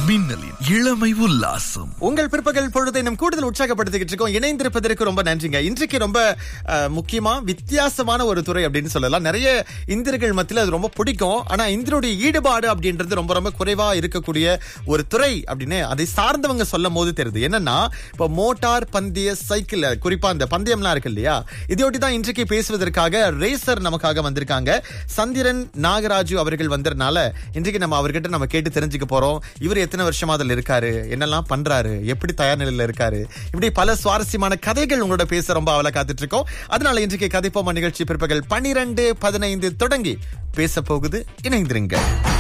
மின்னலின் இளமை உல்லாசம். உங்கள் பிற்பகல் பொழுதை நம் கூடுதல் உற்சாகப்படுத்திக்கிட்டு இருக்கோம். இணைந்திருப்பதற்கு ரொம்ப நன்றிங்க. இன்றைக்கு ரொம்ப முக்கியமா வித்தியாசமான ஒரு துறை அப்படின்னு சொல்லலாம். நிறைய இந்தியர்கள் மத்தியில் அது ரொம்ப பிடிக்கும். ஆனா இந்தியருடைய ஈடுபாடு அப்படின்றது ரொம்ப ரொம்ப குறைவா இருக்கக்கூடிய ஒரு துறை அப்படின்னு அதை சார்ந்தவங்க சொல்லும் போது தெரியுது. என்னன்னா இப்ப மோட்டார் பந்தய சைக்கிள், குறிப்பா அந்த பந்தயம்லாம் இருக்கு இல்லையா, இதையொட்டி தான் இன்றைக்கு பேசுவதற்காக ரேசர் நமக்காக வந்திருக்காங்க. சந்திரன் நாகராஜு அவர்கள் வந்ததுனால இன்றைக்கு நம்ம அவர்கிட்ட நம்ம கேட்டு தெரிஞ்சுக்க போறோம். இவர் எத்தனை வருஷமா அதுல இருக்காரு, என்னெல்லாம் பண்றாரு, எப்படி தயார் நிலையில இருக்காரு, இப்படி பல சுவாரஸ்யமான கதைகள் உங்களோட பேச ரொம்ப அவளை காத்துட்டு இருக்கோம். அதனால இன்றைக்கு கதைப்போமா நிகழ்ச்சி பிற்பகல் 12:15 தொடங்கி பேச போகுது. இணைந்திருங்க.